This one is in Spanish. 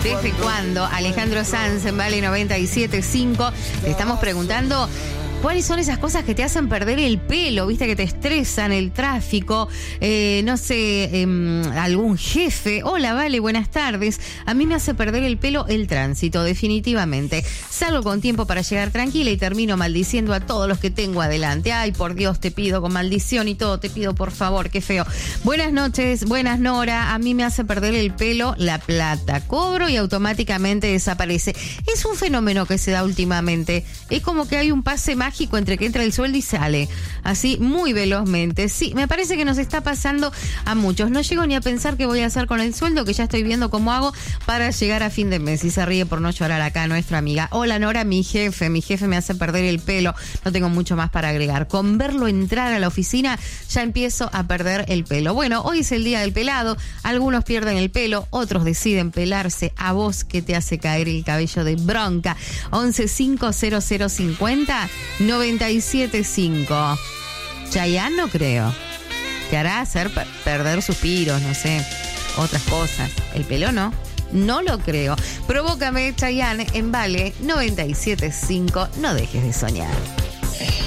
¿Desde cuándo? Alejandro Sanz en Vale 97.5. Te estamos preguntando ¿cuáles son esas cosas que te hacen perder el pelo? ¿Viste? Que te estresan, el tráfico, no sé, algún jefe. Hola, Vale, buenas tardes. A mí me hace perder el pelo el tránsito, definitivamente. Salgo con tiempo para llegar tranquila y termino maldiciendo a todos los que tengo adelante. Ay, por Dios, te pido con maldición y todo, te pido por favor, qué feo. Buenas noches, buenas Nora. A mí me hace perder el pelo la plata. Cobro y automáticamente desaparece. Es un fenómeno que se da últimamente. Es como que hay un pase mágico entre que entra el sueldo y sale, así muy velozmente. Sí, me parece que nos está pasando a muchos. No llego ni a pensar qué voy a hacer con el sueldo, que ya estoy viendo cómo hago para llegar a fin de mes. Y se ríe por no llorar acá nuestra amiga. Hola Nora, mi jefe me hace perder el pelo. No tengo mucho más para agregar. Con verlo entrar a la oficina ya empiezo a perder el pelo. Bueno, hoy es el día del pelado. Algunos pierden el pelo, otros deciden pelarse. ¿A vos qué te hace caer el cabello de bronca? 115050 975. Chayanne no creo. Te hará hacer perder suspiros, no sé, otras cosas. El pelo no. No lo creo. Provócame, Chayanne, en Vale 97.5. No dejes de soñar.